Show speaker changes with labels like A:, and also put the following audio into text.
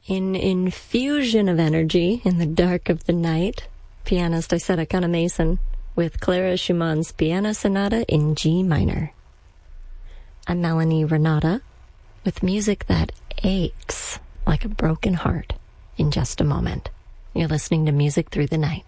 A: in infusion of energy in the dark of the night, pianist Isetta Kana-Mason with Clara Schumann's Piano Sonata in G minor. I'm Melanie Renata with music that aches like a broken heart in just a moment. You're listening to Music Through the Night.